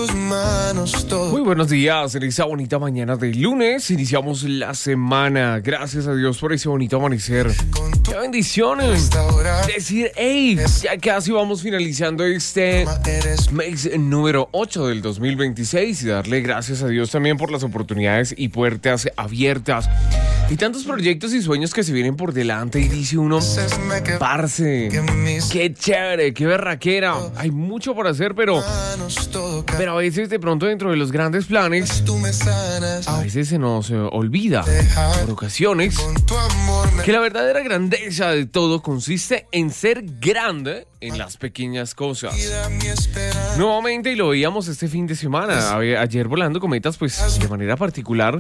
tus manos todo. Muy buenos días, en esta bonita mañana de lunes iniciamos la semana. Gracias a Dios por ese bonito amanecer. ¡Qué bendiciones! Decir, hey, ya casi vamos finalizando este mes número 8 del 2026 y darle gracias a Dios también por las oportunidades y puertas abiertas. Y tantos proyectos y sueños que se vienen por delante y dice uno, parce, qué chévere, qué berraquera. Hay mucho por hacer, pero a veces de pronto dentro de los grandes planes, a veces se nos olvida por ocasiones que la verdadera grandeza de todo consiste en ser grande en las pequeñas cosas. Nuevamente, y lo veíamos este fin de semana, ayer volando cometas, pues de manera particular.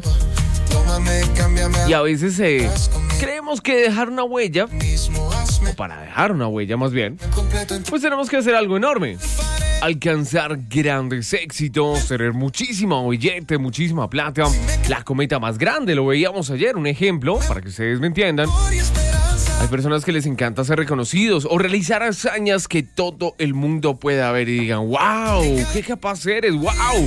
Y a veces creemos que dejar una huella, o para dejar una huella más bien, pues tenemos que hacer algo enorme. Alcanzar grandes éxitos, tener muchísima billete, muchísima plata. La cometa más grande, lo veíamos ayer, un ejemplo, para que ustedes me entiendan. Hay personas que les encanta ser reconocidos o realizar hazañas que todo el mundo pueda ver y digan, wow, qué capaz eres, wow.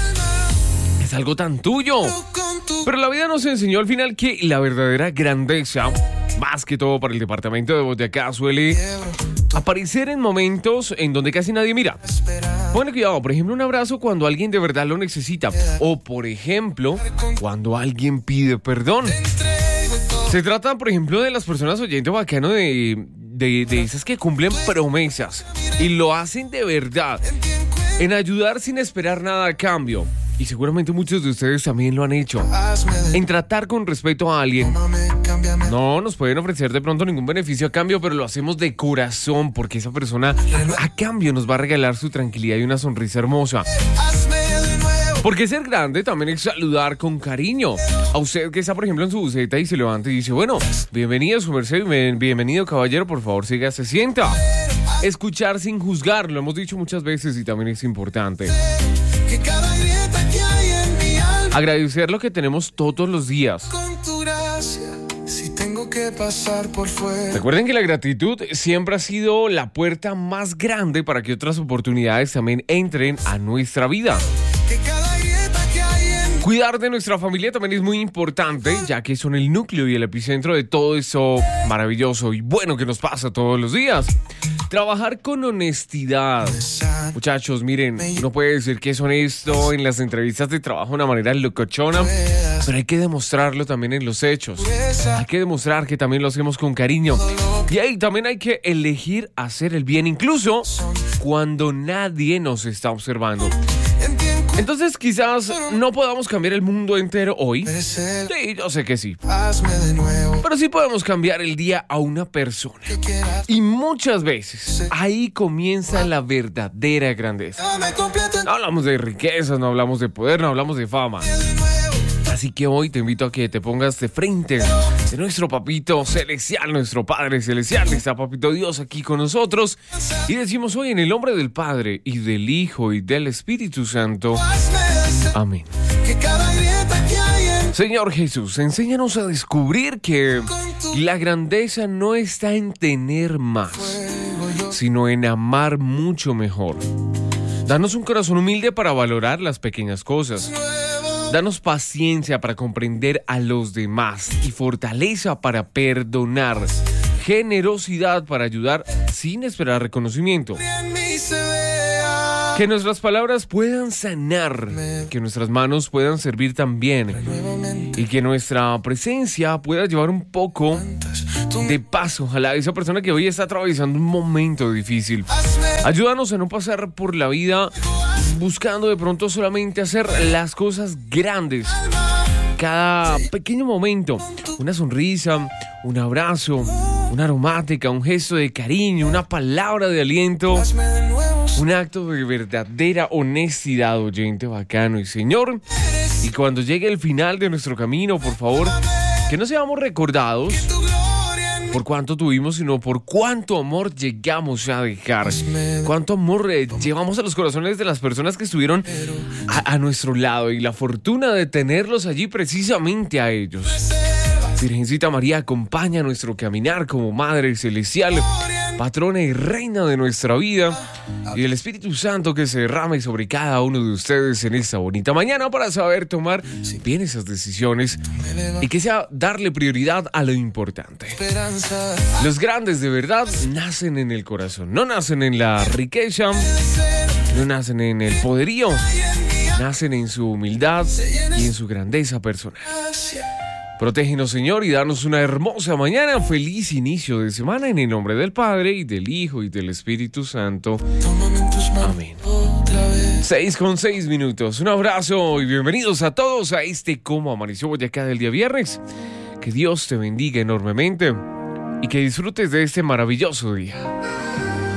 Es algo tan tuyo. Pero la vida nos enseñó al final que la verdadera grandeza, más que todo para el departamento de Boyacá, suele aparecer en momentos en donde casi nadie mira. Ponle cuidado, por ejemplo, un abrazo cuando alguien de verdad lo necesita. O, por ejemplo, cuando alguien pide perdón. Se trata, por ejemplo, de las personas oyentes bacano de esas que cumplen promesas y lo hacen de verdad, en ayudar sin esperar nada a cambio. Y seguramente muchos de ustedes también lo han hecho. En tratar con respeto a alguien. No nos pueden ofrecer de pronto ningún beneficio a cambio, pero lo hacemos de corazón porque esa persona a cambio nos va a regalar su tranquilidad y una sonrisa hermosa. Porque ser grande también es saludar con cariño. A usted que está, por ejemplo, en su buseta y se levanta y dice, bueno, bienvenido su merced, bienvenido caballero, por favor siga, se sienta. Escuchar sin juzgar, lo hemos dicho muchas veces y también es importante. Agradecer lo que tenemos todos los días. Recuerden que la gratitud siempre ha sido la puerta más grande para que otras oportunidades también entren a nuestra vida. Cuidar de nuestra familia también es muy importante, ya que son el núcleo y el epicentro de todo eso maravilloso y bueno que nos pasa todos los días. Trabajar con honestidad. Muchachos, miren, uno puede decir que es honesto en las entrevistas de trabajo de una manera locochona, pero hay que demostrarlo también en los hechos. Hay que demostrar que también lo hacemos con cariño. Y ahí también hay que elegir hacer el bien, incluso cuando nadie nos está observando. Entonces quizás no podamos cambiar el mundo entero hoy. Sí, yo sé que sí. Pero sí podemos cambiar el día a una persona. Y muchas veces ahí comienza la verdadera grandeza. No hablamos de riquezas, no hablamos de poder, no hablamos de fama. Así que hoy te invito a que te pongas de frente de nuestro papito celestial, nuestro Padre celestial. Está papito Dios aquí con nosotros. Y decimos hoy en el nombre del Padre y del Hijo y del Espíritu Santo. Amén. Señor Jesús, enséñanos a descubrir que la grandeza no está en tener más, sino en amar mucho mejor. Danos un corazón humilde para valorar las pequeñas cosas. Danos paciencia para comprender a los demás y fortaleza para perdonar, generosidad para ayudar sin esperar reconocimiento. Que nuestras palabras puedan sanar, que nuestras manos puedan servir también y que nuestra presencia pueda llevar un poco de paz. Ojalá esa persona que hoy está atravesando un momento difícil. Ayúdanos a no pasar por la vida buscando de pronto solamente hacer las cosas grandes. Cada pequeño momento, una sonrisa, un abrazo, una aromática, un gesto de cariño, una palabra de aliento, un acto de verdadera honestidad, oyente bacano. Y Señor, y cuando llegue el final de nuestro camino, por favor, que no seamos recordados por cuánto tuvimos, sino por cuánto amor llegamos a dejar. Cuánto amor llevamos a los corazones de las personas que estuvieron a nuestro lado y la fortuna de tenerlos allí precisamente a ellos. Virgencita María, acompaña nuestro caminar como Madre Celestial patrona y reina de nuestra vida, y el Espíritu Santo que se derrame sobre cada uno de ustedes en esta bonita mañana para saber tomar bien esas decisiones y que sea darle prioridad a lo importante. Los grandes de verdad nacen en el corazón, no nacen en la riqueza, no nacen en el poderío, nacen en su humildad y en su grandeza personal. Protégenos, Señor, y danos una hermosa mañana. Feliz inicio de semana en el nombre del Padre, y del Hijo, y del Espíritu Santo. Amén. 6:06. Un abrazo y bienvenidos a todos a este Cómo Amaneció Boyacá del día viernes. Que Dios te bendiga enormemente y que disfrutes de este maravilloso día.